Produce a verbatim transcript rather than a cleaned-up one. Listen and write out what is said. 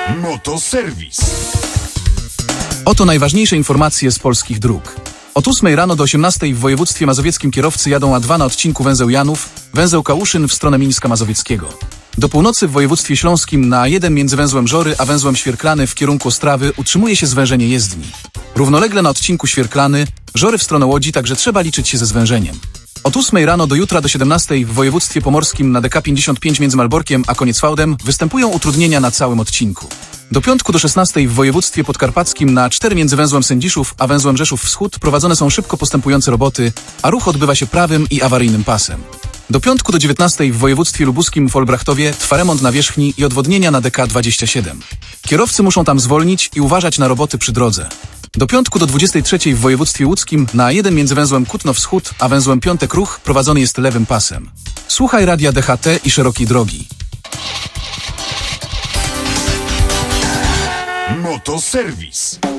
Motoserwis. Oto najważniejsze informacje z polskich dróg. Od ósmej rano do osiemnastej w województwie mazowieckim kierowcy jadą A dwa na odcinku węzeł Janów, węzeł Kałuszyn w stronę Mińska Mazowieckiego. Do północy w województwie śląskim na A jeden między węzłem Żory a węzłem Świerklany w kierunku Ostrawy utrzymuje się zwężenie jezdni. Równolegle na odcinku Świerklany, Żory w stronę Łodzi także trzeba liczyć się ze zwężeniem. Od ósmej rano do jutra do siedemnastej w województwie pomorskim na D K pięćdziesiąt pięć między Malborkiem a Koniecwałdem występują utrudnienia na całym odcinku. Do piątku do szesnastej w województwie podkarpackim na A cztery między węzłem Sędziszów a węzłem Rzeszów Wschód prowadzone są szybko postępujące roboty, a ruch odbywa się prawym i awaryjnym pasem. Do piątku do dziewiętnastej w województwie lubuskim w Olbrachtowie trwa remont nawierzchni i odwodnienia na D K dwadzieścia siedem. Kierowcy muszą tam zwolnić i uważać na roboty przy drodze. Do piątku do dwudziestej trzeciej w województwie łódzkim na A jeden między węzłem Kutno Wschód a węzłem Piątek Ruch prowadzony jest lewym pasem. Słuchaj radia D H T i szerokiej drogi. Motoserwis.